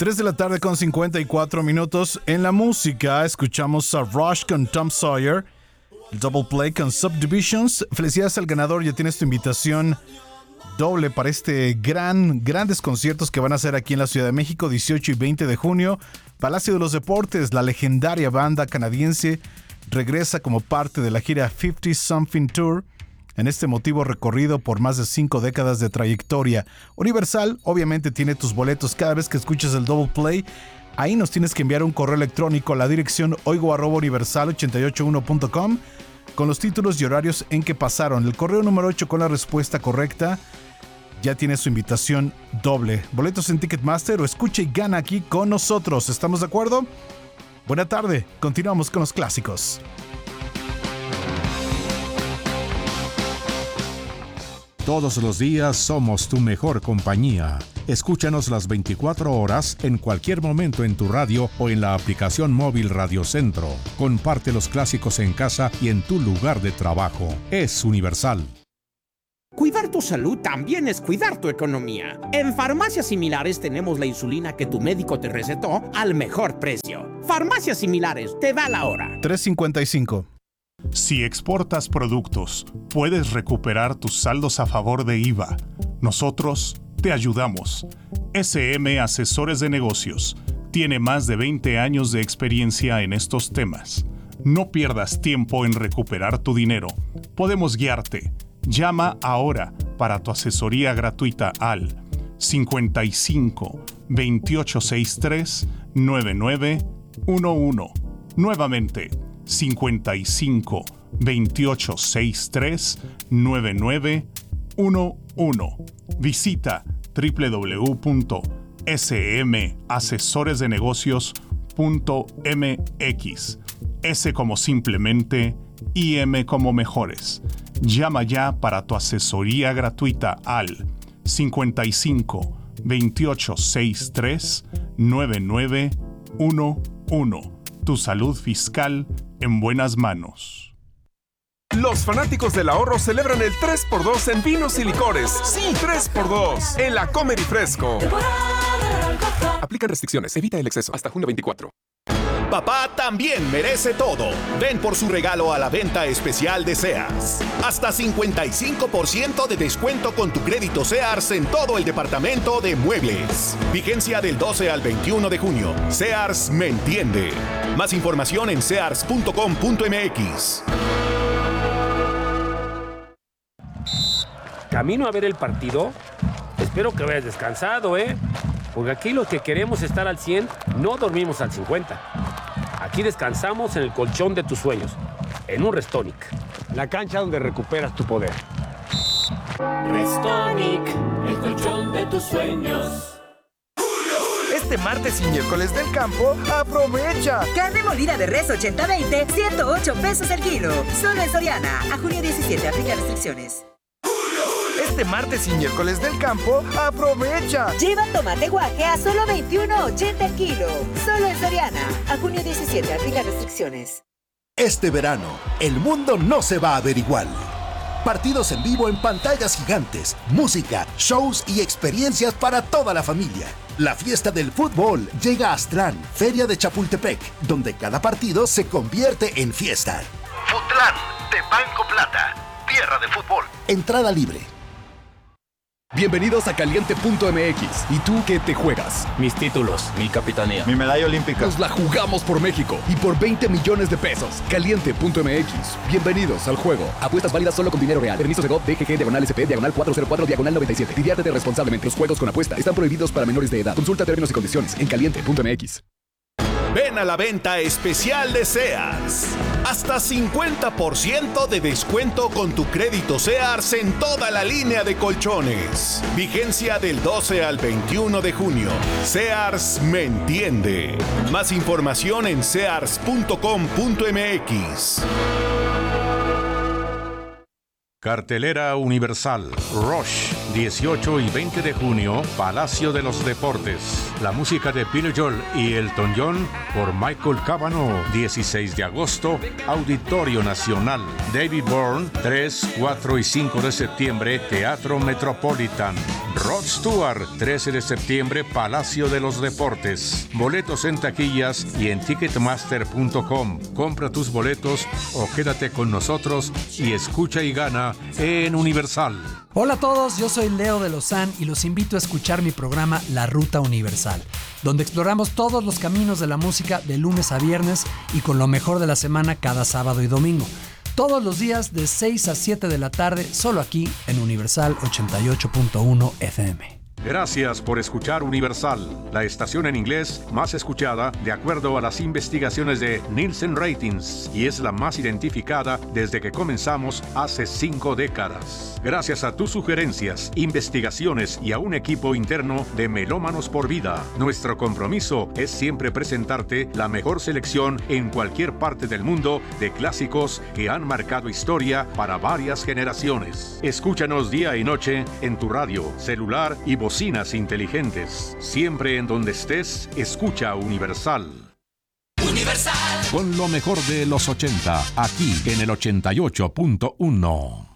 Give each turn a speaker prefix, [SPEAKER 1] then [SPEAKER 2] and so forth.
[SPEAKER 1] 3 de la tarde con 54 minutos. En la música escuchamos a Rush con Tom Sawyer, el Double Play con Subdivisions. Felicidades al ganador, ya tienes tu invitación doble para grandes conciertos que van a hacer aquí en la Ciudad de México, 18 y 20 de junio. Palacio de los Deportes, la legendaria banda canadiense, regresa como parte de la gira 50 Something Tour. En este emotivo recorrido por más de 5 décadas de trayectoria. Universal obviamente tiene tus boletos. Cada vez que escuches el Double Play, ahí nos tienes que enviar un correo electrónico a la dirección oigo@universal881.com con los títulos y horarios en que pasaron. El correo número 8 con la respuesta correcta ya tiene su invitación doble. Boletos en Ticketmaster o escucha y gana aquí con nosotros. ¿Estamos de acuerdo? Buena tarde. Continuamos con los clásicos.
[SPEAKER 2] Todos los días somos tu mejor compañía. Escúchanos las 24 horas en cualquier momento en tu radio o en la aplicación móvil Radio Centro. Comparte los clásicos en casa y en tu lugar de trabajo. Es Universal.
[SPEAKER 3] Cuidar tu salud también es cuidar tu economía. En Farmacias Similares tenemos la insulina que tu médico te recetó al mejor precio. Farmacias Similares, te da la hora.
[SPEAKER 1] 3:55.
[SPEAKER 4] Si exportas productos, puedes recuperar tus saldos a favor de IVA. Nosotros te ayudamos. SM Asesores de Negocios tiene más de 20 años de experiencia en estos temas. No pierdas tiempo en recuperar tu dinero. Podemos guiarte. Llama ahora para tu asesoría gratuita al 55 2863 9911. Nuevamente, 55 2863 9911. Visita www.smasesoresdenegocios.mx. S como simplemente y M como mejores. Llama ya para tu asesoría gratuita al 55 2863 9911. Tu salud fiscal en buenas manos.
[SPEAKER 5] Los fanáticos del ahorro celebran el 3x2 en vinos y licores. Sí, 3x2 en la Comer y Fresco. Aplican restricciones, evita el exceso. Hasta junio 24.
[SPEAKER 6] Papá también merece todo. Ven por su regalo a la venta especial de Sears. Hasta 55% de descuento con tu crédito Sears en todo el departamento de muebles. Vigencia del 12 al 21 de junio. Sears me entiende. Más información en sears.com.mx.
[SPEAKER 7] Camino a ver el partido. Espero que hayas descansado, porque aquí los que queremos estar al 100 no dormimos al 50. Aquí descansamos en el colchón de tus sueños, en un Restonic.
[SPEAKER 8] La cancha donde recuperas tu poder.
[SPEAKER 9] Restonic, el colchón de tus sueños.
[SPEAKER 10] Este martes y miércoles del campo, aprovecha.
[SPEAKER 11] Carne molida de res 80-20, 108 pesos el kilo. Solo en Soriana. A junio 17, aplica restricciones.
[SPEAKER 10] Este martes y miércoles del campo, aprovecha.
[SPEAKER 11] Lleva tomate guaje a solo 21.80 el kilo. Solo en Soriana. A junio 17, aplica restricciones.
[SPEAKER 12] Este verano, el mundo no se va a ver igual. Partidos en vivo en pantallas gigantes, música, shows y experiencias para toda la familia. La fiesta del fútbol llega a Aztlán, Feria de Chapultepec, donde cada partido se convierte en fiesta.
[SPEAKER 13] Futlán, de Banco Plata, tierra de fútbol.
[SPEAKER 12] Entrada libre.
[SPEAKER 14] Bienvenidos a Caliente.mx. ¿Y tú qué te juegas?
[SPEAKER 15] Mis títulos, mi capitanía,
[SPEAKER 14] mi medalla olímpica. Nos la jugamos por México y por 20 millones de pesos. Caliente.mx. Bienvenidos al juego. Apuestas válidas solo con dinero real. Permiso de GOV, DGG, /SP, /404, /97. Diviértete responsablemente. Los juegos con apuesta están prohibidos para menores de edad. Consulta términos y condiciones en Caliente.mx.
[SPEAKER 6] Ven a la venta especial de Sears. Hasta 50% de descuento con tu crédito Sears en toda la línea de colchones. Vigencia del 12 al 21 de junio. Sears me entiende. Más información en sears.com.mx.
[SPEAKER 2] Cartelera Universal. Rush, 18 y 20 de junio, Palacio de los Deportes. La música de Billy Joel y Elton John por Michael Cavanaugh. 16 de agosto, Auditorio Nacional. David Byrne, 3, 4 y 5 de septiembre, Teatro Metropolitan. Rod Stewart, 13 de septiembre, Palacio de los Deportes. Boletos en taquillas y en Ticketmaster.com. Compra tus boletos o quédate con nosotros y escucha y gana en Universal.
[SPEAKER 16] Hola a todos, yo soy Leo de Lozán y los invito a escuchar mi programa La Ruta Universal, donde exploramos todos los caminos de la música de lunes a viernes y con lo mejor de la semana cada sábado y domingo. Todos los días de 6 a 7 de la tarde, solo aquí en Universal 88.1 FM.
[SPEAKER 2] Gracias por escuchar Universal, la estación en inglés más escuchada de acuerdo a las investigaciones de Nielsen Ratings y es la más identificada desde que comenzamos hace 5 décadas. Gracias a tus sugerencias, investigaciones y a un equipo interno de Melómanos por Vida, nuestro compromiso es siempre presentarte la mejor selección en cualquier parte del mundo de clásicos que han marcado historia para varias generaciones. Escúchanos día y noche en tu radio, celular y bocinas inteligentes. Siempre en donde estés, escucha Universal.
[SPEAKER 17] Universal.
[SPEAKER 2] Con lo mejor de los 80, aquí en el 88.1.